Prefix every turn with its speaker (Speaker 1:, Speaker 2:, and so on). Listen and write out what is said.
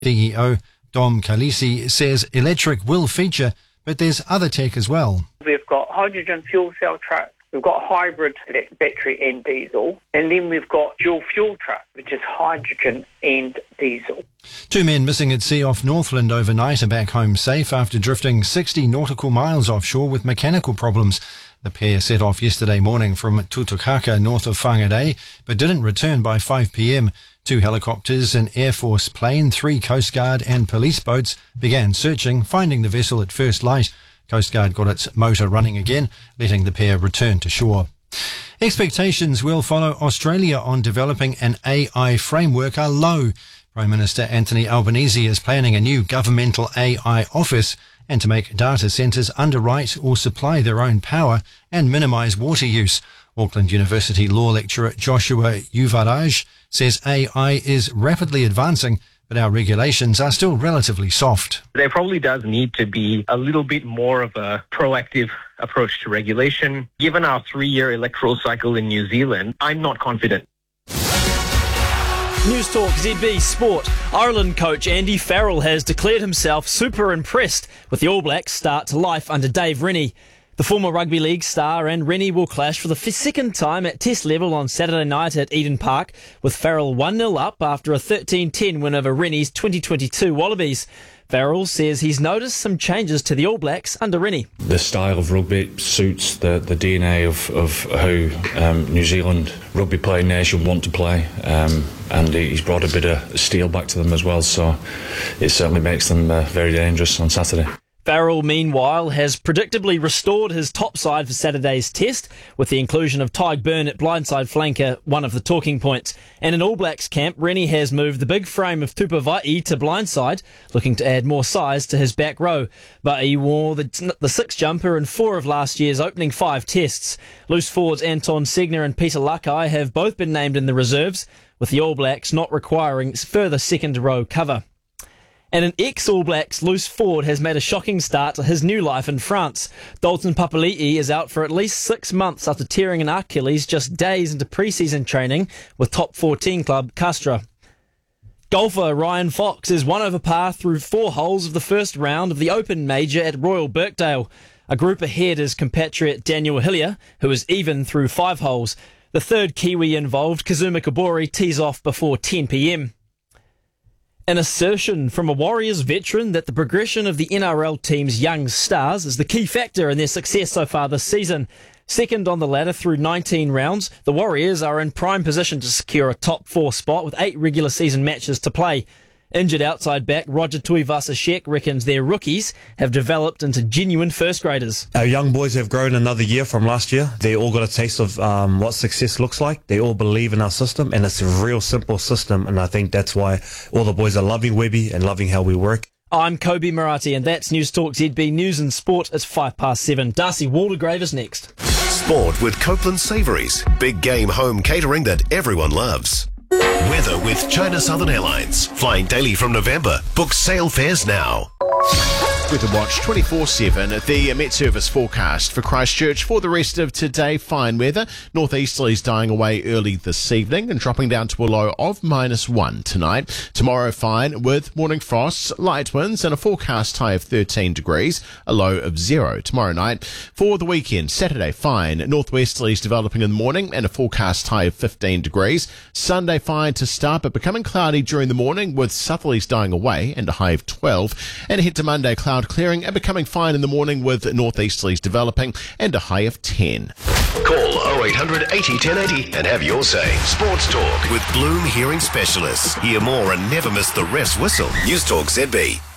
Speaker 1: CEO Dom Khaleesi says electric will feature, but there's other tech as well.
Speaker 2: We've got hydrogen fuel cell trucks, we've got hybrid battery and diesel, and then we've got dual fuel truck, which is hydrogen and diesel.
Speaker 1: 2 men missing at sea off Northland overnight are back home safe after drifting 60 nautical miles offshore with mechanical problems. The pair set off yesterday morning from Tutukaka, north of Whangarei, but didn't return by 5 p.m. 2 helicopters, an Air Force plane, 3 Coast Guard and police boats began searching, finding the vessel at first light. Coast Guard got its motor running again, letting the pair return to shore. Expectations will follow Australia on developing an AI framework are low. Prime Minister Anthony Albanese is planning a new governmental AI office and to make data centres underwrite or supply their own power and minimise water use. Auckland University law lecturer Joshua Yuvaraj says AI is rapidly advancing, but our regulations are still relatively soft.
Speaker 3: There probably does need to be a little bit more of a proactive approach to regulation. Given our 3-year electoral cycle in New Zealand, I'm not confident.
Speaker 4: News Talk ZB Sport. Ireland coach Andy Farrell has declared himself super impressed with the All Blacks' start to life under Dave Rennie. The former rugby league star and Rennie will clash for the second time at test level on Saturday night at Eden Park, with Farrell 1-0 up after a 13-10 win over Rennie's 2022 Wallabies. Farrell says he's noticed some changes to the All Blacks under Rennie.
Speaker 5: The style of rugby suits the DNA of how New Zealand rugby playing nation want to play, and he's brought a bit of steel back to them as well, so it certainly makes them very dangerous on Saturday.
Speaker 4: Farrell, meanwhile, has predictably restored his top side for Saturday's test, with the inclusion of Tyg Byrne at blindside flanker one of the talking points. And in All Blacks camp, Rennie has moved the big frame of Tupavai to blindside, looking to add more size to his back row. But he wore the 6 jumper in 4 of last year's opening 5 tests. Loose forwards Anton Segner and Peter Lakai have both been named in the reserves, with the All Blacks not requiring further second row cover. And an ex-All Blacks loose forward has made a shocking start to his new life in France. Dalton Papali'i is out for at least 6 months after tearing an Achilles just days into pre-season training with top 14 club Castres. Golfer Ryan Fox is 1 over par through 4 holes of the first round of the Open Major at Royal Birkdale. A group ahead is compatriot Daniel Hillier, who is even through 5 holes. The third Kiwi involved, Kazuma Kobori, tees off before 10 p.m. An assertion from a Warriors veteran that the progression of the NRL team's young stars is the key factor in their success so far this season. Second on the ladder through 19 rounds, the Warriors are in prime position to secure a top 4 spot with 8 regular season matches to play. Injured outside back Roger Tuivasa-Sheck reckons their rookies have developed into genuine first graders.
Speaker 6: Our young boys have grown another year from last year. They all got a taste of what success looks like. They all believe in our system, and it's a real simple system, and I think that's why all the boys are loving Webby and loving how we work.
Speaker 4: I'm Kobe Murati, and that's News Talk ZB News and Sport. It's 7:05. Darcy Waldegrave is next.
Speaker 7: Sport with Copeland Savouries. Big game home catering that everyone loves. Weather with China Southern Airlines. Flying daily from November. Book sale fares now.
Speaker 8: Weather Watch 24/7. The Met Service forecast for Christchurch for the rest of today. Fine weather. Northeasterlies dying away early this evening and dropping down to a low of -1 tonight. Tomorrow fine with morning frosts, light winds and a forecast high of 13 degrees, a low of 0 tomorrow night. For the weekend, Saturday fine. Northwesterlies developing in the morning and a forecast high of 15 degrees. Sunday fine to start but becoming cloudy during the morning with southerlies dying away and a high of 12. And ahead to Monday, cloud clearing and becoming fine in the morning with northeasterlies developing and a high of 10.
Speaker 7: Call 0800 80 1080 and have your say. Sports Talk with Bloom Hearing Specialists. Hear more and never miss the ref's whistle. News Talk ZB.